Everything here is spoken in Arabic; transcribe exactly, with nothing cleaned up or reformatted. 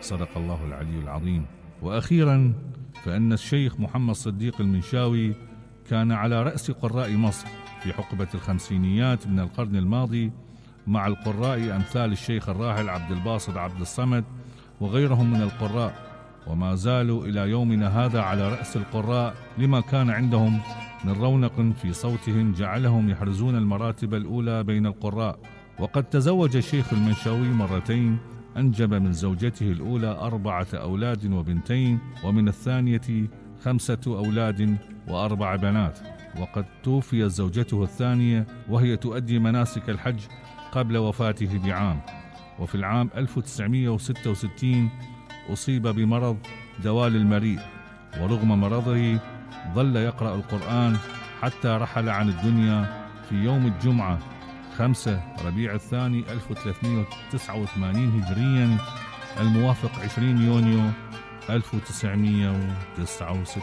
صدق الله العلي العظيم. وأخيرا فإن الشيخ محمد صديق المنشاوي كان على رأس قراء مصر في حقبة الخمسينيات من القرن الماضي، مع القراء أمثال الشيخ الراحل عبد الباسط عبد الصمد وغيرهم من القراء، وما زالوا إلى يومنا هذا على رأس القراء لما كان عندهم من رونق في صوتهم جعلهم يحرزون المراتب الأولى بين القراء. وقد تزوج الشيخ المنشاوي مرتين، أنجب من زوجته الأولى أربعة أولاد وبنتين، ومن الثانية خمسة أولاد وأربع بنات. وقد توفيت زوجته الثانية وهي تؤدي مناسك الحج قبل وفاته بعام. وفي العام ألف وتسعمائة وستة وستين أصيب بمرض دوال المريء، ورغم مرضه ظل يقرأ القرآن حتى رحل عن الدنيا في يوم الجمعة خمسة ربيع الثاني ألف وثلاثمائة وتسعة وثمانين هجريا، الموافق عشرين يونيو ألف وتسعمائة وتسعة وستين.